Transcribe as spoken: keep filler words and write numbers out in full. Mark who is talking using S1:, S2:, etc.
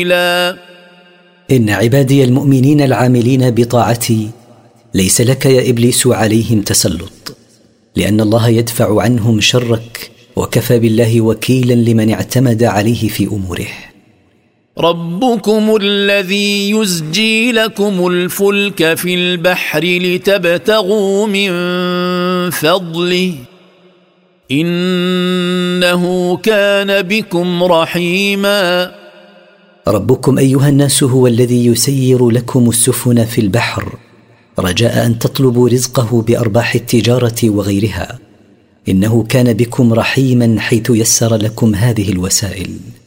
S1: إن عبادي المؤمنين العاملين بطاعتي ليس لك يا إبليس عليهم تسلط، لأن الله يدفع عنهم شرك، وكفى بالله وكيلا لمن اعتمد عليه في أموره.
S2: ربكم الذي يزجي لكم الفلك في البحر لتبتغوا من فضله إنه كان بكم رحيما.
S1: ربكم أيها الناس هو الذي يسير لكم السفن في البحر رجاء أن تطلبوا رزقه بأرباح التجارة وغيرها، إنه كان بكم رحيما حيث يسر لكم هذه الوسائل.